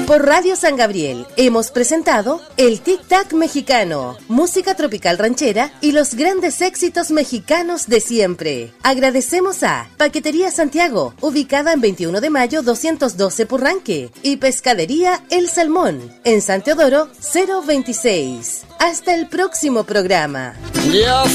Por Radio San Gabriel hemos presentado el Tic Tac Mexicano, música tropical ranchera y los grandes éxitos mexicanos de siempre. Agradecemos a Paquetería Santiago, ubicada en 21 de mayo 212 Purranque, y Pescadería El Salmón, en San Teodoro 026. Hasta el próximo programa. Ya